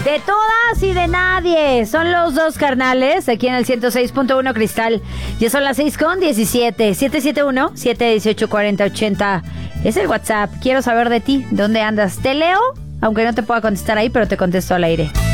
De todas y de nadie. Son los dos carnales aquí en el 106.1 Cristal. Ya son las 6:17. 771-718-4080. Es el WhatsApp. Quiero saber de ti. ¿Dónde andas? Te leo, aunque no te pueda contestar ahí, pero te contesto al aire.